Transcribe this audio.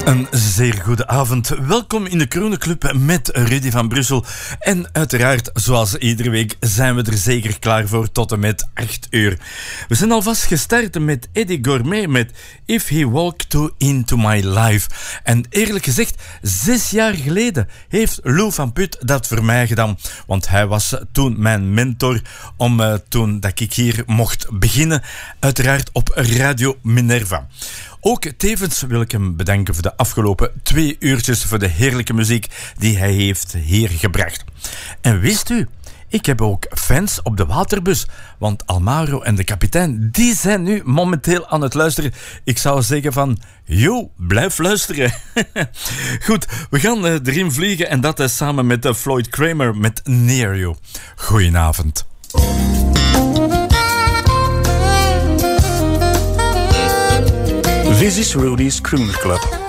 Een zeer goede avond. Welkom in de Kronenclub met Rudy van Brussel. En uiteraard, zoals iedere week, zijn we er zeker klaar voor tot en met 8 uur. We zijn alvast gestart met Eddie Gourmet met If He Walked Into My Life. En eerlijk gezegd, 6 jaar geleden heeft Lou van Put dat voor mij gedaan. Want hij was toen mijn mentor toen dat ik hier mocht beginnen. Uiteraard op Radio Minerva. Ook tevens wil ik hem bedanken voor de afgelopen 2 uurtjes voor de heerlijke muziek die hij heeft hier gebracht. En wist u, ik heb ook fans op de waterbus, want Almaro en de kapitein, die zijn nu momenteel aan het luisteren. Ik zou zeggen van, yo, blijf luisteren. Goed, we gaan erin vliegen en dat is samen met Floyd Kramer met Near You. Goedenavond. This is Rudy's Kronenclub.